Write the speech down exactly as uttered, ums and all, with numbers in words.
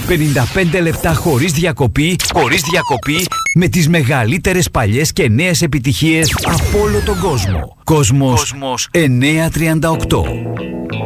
πενήντα πέντε λεπτά χωρίς διακοπή, χωρίς διακοπή, με τις μεγαλύτερες παλιές και νέες επιτυχίες από όλο τον κόσμο. Κόσμος, Κόσμος εννιακόσια τριάντα οκτώ.